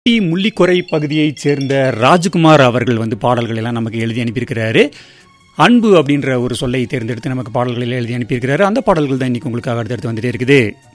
முள்ளிக்குறை பகுதியைச் சேர்ந்த ராஜ்குமார் அவர்கள் பாடல்கள் எல்லாம் நமக்கு எழுதி அனுப்பியிருக்கிறாரு. அன்பு அப்படின்ற ஒரு சொல்லை தேர்ந்தெடுத்து நமக்கு பாடல்களில் எழுதி அனுப்பியிருக்கிறாரு. அந்த பாடல்கள் தான் இன்னைக்கு உங்களுக்காக அடுத்தடுத்து வந்துட்டே இருக்குது.